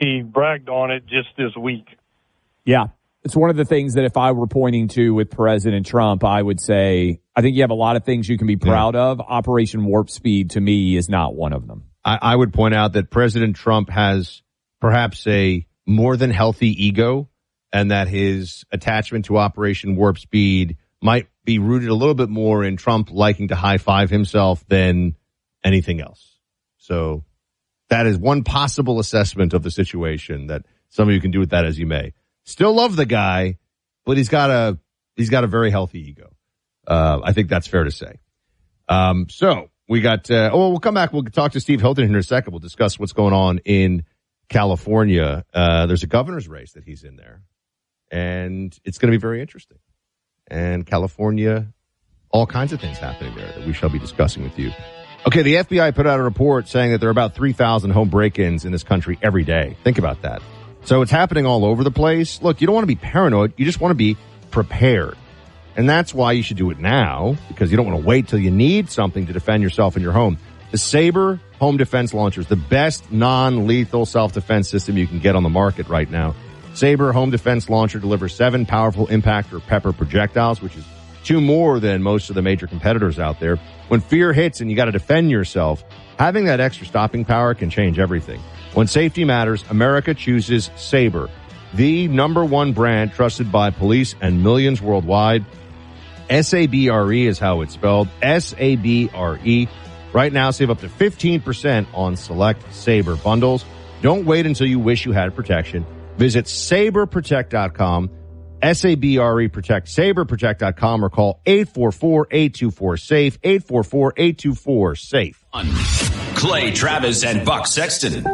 he bragged on it just this week. Yeah. It's one of the things that if I were pointing to with President Trump, I would say, I think you have a lot of things you can be proud of. Operation Warp Speed, to me, is not one of them. I would point out that President Trump has perhaps a more than healthy ego, and that his attachment to Operation Warp Speed might be rooted a little bit more in Trump liking to high-five himself than anything else. So that is one possible assessment of the situation that some of you can do with that as you may. Still love the guy, but he's got a very healthy ego. I think that's fair to say. So we got, we'll come back. We'll talk to Steve Hilton in a second. We'll discuss what's going on in California. There's a governor's race that he's in there, and it's going to be very interesting. And California, all kinds of things happening there that we shall be discussing with you. Okay, the FBI put out a report saying that there are about 3,000 home break-ins in this country every day. Think about that. So it's happening all over the place. Look, you don't want to be paranoid. You just want to be prepared. And that's why you should do it now, because you don't want to wait till you need something to defend yourself in your home. The Sabre Home Defense Launcher is the best non-lethal self-defense system you can get on the market right now. Sabre Home Defense Launcher delivers 7 powerful impact or pepper projectiles, which is 2 more than most of the major competitors out there. When fear hits and you got to defend yourself, having that extra stopping power can change everything. When safety matters, America chooses Sabre, the #1 brand trusted by police and millions worldwide. SABRE is how it's spelled. SABRE. Right now, save up to 15% on select Sabre bundles. Don't wait until you wish you had protection. Visit SaberProtect.com, SABRE Protect, SaberProtect.com, or call 844-824-SAFE, 844-824-SAFE. Clay Travis and Buck Sexton.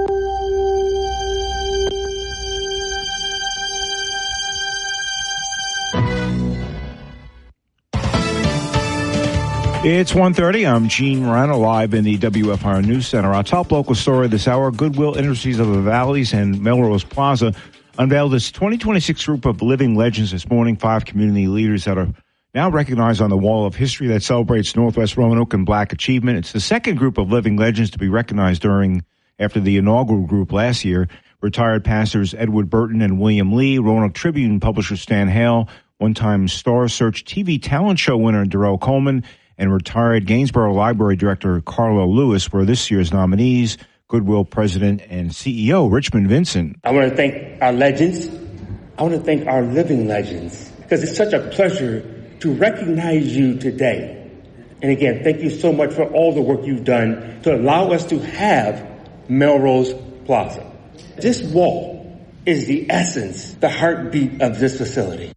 It's 1:30. I'm Gene Morano, live in the WFIR News Center. Our top local story this hour, Goodwill Industries of the Valleys and Melrose Plaza unveiled its 2026 group of living legends this morning. 5 community leaders that are now recognized on the Wall of History that celebrates Northwest Roanoke and Black achievement. It's the second group of living legends to be recognized after the inaugural group last year. Retired pastors Edward Burton and William Lee, Roanoke Tribune publisher Stan Hale, one-time Star Search TV talent show winner Darrell Coleman, and retired Gainsborough Library Director Carlo Lewis were this year's nominees. Goodwill President and CEO Richmond Vincent. I want to thank our legends. I want to thank our living legends, because it's such a pleasure to recognize you today. And again, thank you so much for all the work you've done to allow us to have Melrose Plaza. This wall is the essence, the heartbeat of this facility.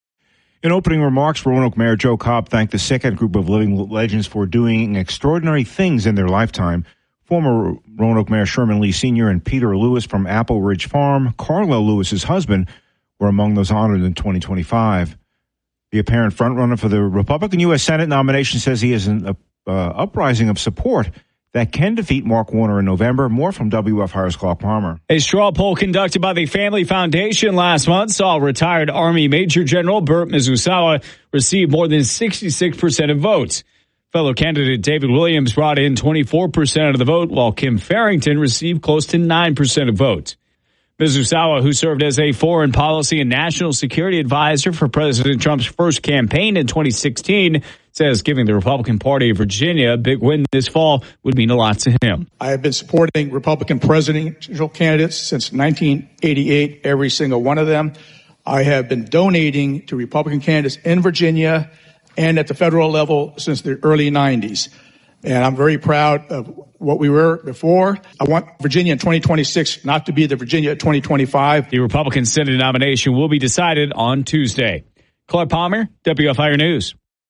In opening remarks, Roanoke Mayor Joe Cobb thanked the second group of living legends for doing extraordinary things in their lifetime. Former Roanoke Mayor Sherman Lee Sr. and Peter Lewis from Apple Ridge Farm, Carlo Lewis's husband, were among those honored in 2025. The apparent frontrunner for the Republican U.S. Senate nomination says he is an uprising of support that can defeat Mark Warner in November. More from WFIR's Clark Palmer. A straw poll conducted by the Family Foundation last month saw retired Army Major General Burt Mizusawa receive more than 66% of votes. Fellow candidate David Williams brought in 24% of the vote, while Kim Farrington received close to 9% of votes. Mizusawa, who served as a foreign policy and national security advisor for President Trump's first campaign in 2016, says giving the Republican Party of Virginia a big win this fall would mean a lot to him. I have been supporting Republican presidential candidates since 1988, every single one of them. I have been donating to Republican candidates in Virginia and at the federal level since the early 90s. And I'm very proud of what we were before. I want Virginia in 2026 not to be the Virginia of 2025. The Republican Senate nomination will be decided on Tuesday. Clark Palmer, WFIR News.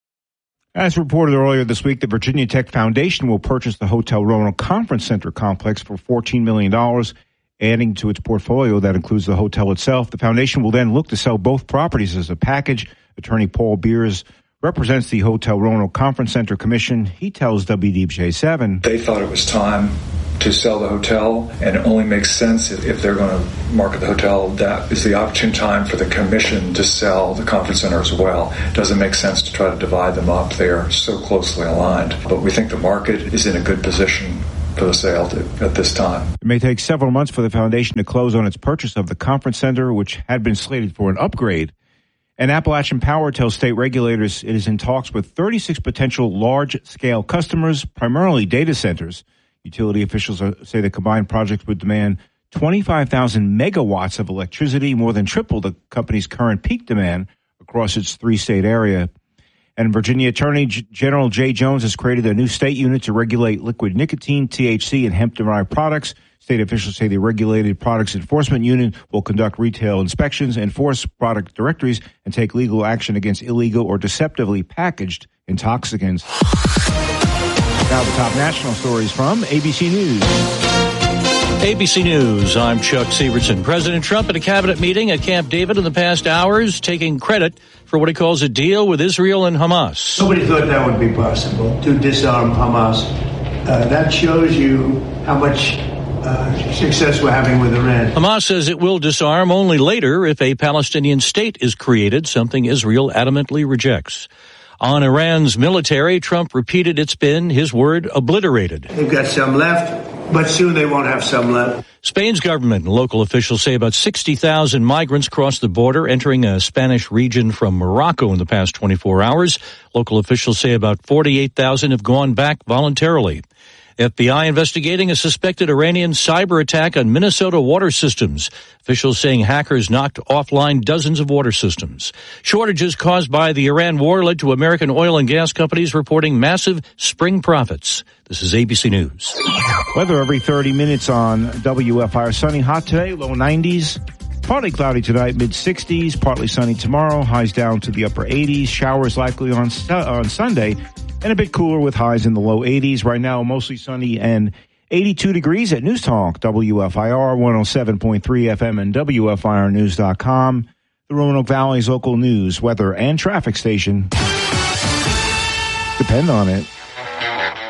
As reported earlier this week, the Virginia Tech Foundation will purchase the Hotel Roanoke Conference Center complex for $14 million, adding to its portfolio that includes the hotel itself. The foundation will then look to sell both properties as a package. Attorney Paul Beers represents the Hotel Roanoke Conference Center Commission. He tells WDBJ7. They thought it was time to sell the hotel, and it only makes sense if they're going to market the hotel. That is the opportune time for the commission to sell the conference center as well. It doesn't make sense to try to divide them up. They are so closely aligned. But we think the market is in a good position for the sale at this time. It may take several months for the foundation to close on its purchase of the conference center, which had been slated for an upgrade. And Appalachian Power tells state regulators it is in talks with 36 potential large-scale customers, primarily data centers. Utility officials say the combined project would demand 25,000 megawatts of electricity, more than triple the company's current peak demand across its three-state area. And Virginia Attorney General Jay Jones has created a new state unit to regulate liquid nicotine, THC, and hemp-derived products. State officials say the Regulated Products Enforcement Unit will conduct retail inspections, enforce product directories, and take legal action against illegal or deceptively packaged intoxicants. Now the top national stories from ABC News. ABC News, I'm Chuck Severson. President Trump at a cabinet meeting at Camp David in the past hours, taking credit for what he calls a deal with Israel and Hamas. Nobody thought that would be possible, to disarm Hamas. That shows you how much success we're having with Iran. Hamas says it will disarm only later if a Palestinian state is created, something Israel adamantly rejects. On Iran's military, Trump repeated it's been, his word, obliterated. They've got some left, but soon they won't have some left. Spain's government and local officials say about 60,000 migrants crossed the border entering a Spanish region from Morocco in the past 24 hours. Local officials say about 48,000 have gone back voluntarily. FBI investigating a suspected Iranian cyber attack on Minnesota water systems. Officials saying hackers knocked offline dozens of water systems. Shortages caused by the Iran war led to American oil and gas companies reporting massive spring profits. This is ABC News. Weather every 30 minutes on WFIR. Sunny, hot today, low 90s. Partly cloudy tonight, mid-60s. Partly sunny tomorrow, highs down to the upper 80s. Showers likely on Sunday. And a bit cooler with highs in the low 80s. Right now, mostly sunny and 82 degrees at News Talk, WFIR 107.3 FM and WFIRnews.com. The Roanoke Valley's local news, weather, and traffic station. Depend on it.